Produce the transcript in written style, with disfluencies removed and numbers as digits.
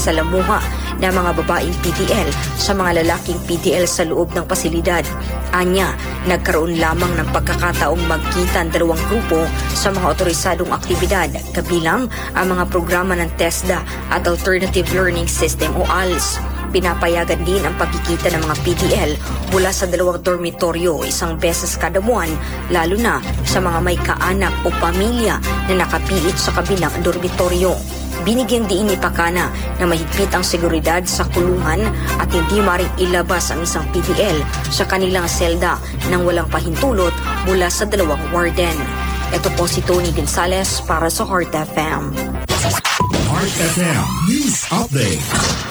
pakikisalamuha ng mga babaeng PDL sa mga lalaking PDL sa loob ng pasilidad. Anya, nagkaroon lamang ng pagkakataong magkita ang dalawang grupo sa mga otorisadong aktibidad, kabilang ang mga programa ng TESDA at Alternative Learning System o ALS. Pinapayagan din ang pagkikita ng mga PDL mula sa dalawang dormitoryo isang beses kada buwan, lalo na sa mga may kaanak o pamilya na nakapiit sa kabilang dormitoryo. Binigyang diin ni Pacana na mahigpit ang seguridad sa kulungan at hindi maring ilabas ang isang PDL sa kanilang selda nang walang pahintulot mula sa dalawang warden. Ito po si Tony Gonzales para sa Heart FM. Heart FM News Update.